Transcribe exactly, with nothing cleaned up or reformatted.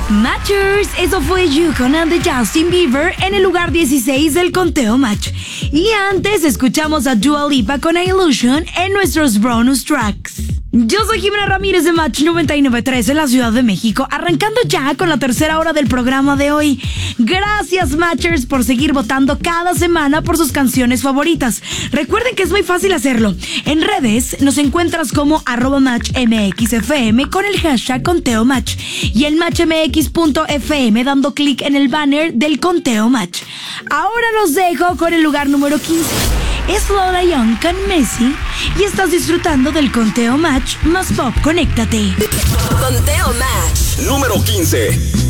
Matchers, eso fue Yukon and the Justin Bieber en el lugar dieciséis del conteo Match. Y antes escuchamos a Dua Lipa con Illusion en nuestros bonus tracks. Yo soy Jimena Ramírez de Match noventa y nueve punto tres en la Ciudad de México, arrancando ya con la tercera hora del programa de hoy. Gracias, Matchers, por seguir votando cada semana por sus canciones favoritas. Recuerden que es muy fácil hacerlo. En redes nos encuentras como arroba matchmxfm con el hashtag conteo match y en matchmx punto f m dando clic en el banner del conteo Match. Ahora los dejo con el lugar número quince. Es Lola Young con Messi y estás disfrutando del conteo Match más pop. Conéctate. Conteo Match número quince.